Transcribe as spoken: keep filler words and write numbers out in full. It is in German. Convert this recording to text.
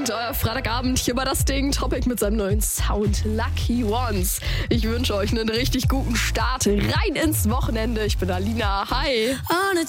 Instinct, euer Freitagabend hier bei das Ding. Topic mit seinem neuen Sound, Lucky Ones. Ich wünsche euch einen richtig guten Start rein ins Wochenende. Ich bin Alina. Hi.